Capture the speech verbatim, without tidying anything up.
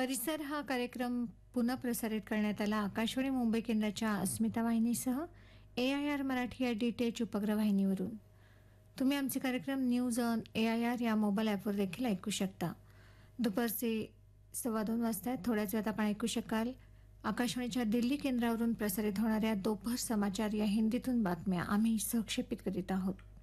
परिसर हा कार्यक्रम पुन्हा प्रसारित करण्यात आला आकाशवाणी मुंबई केंद्राच्या अस्मिता वाहिनीसह ए आय आर मराठी या डी टी एच उपग्रह वाहिनीवरून. तुम्ही आमचे कार्यक्रम news on A I R या मोबाईल ॲपवर देखील ऐकू शकता. दुपारचे सव्वा दोन वाजता थोड्याच वेळात आपण ऐकू शकाल आकाशवाणीच्या दिल्ली केंद्रावरून प्रसारित होणाऱ्या दोपहर समाचार या हिंदीतून बातम्या आम्ही सहक्षेपित करीत आहोत.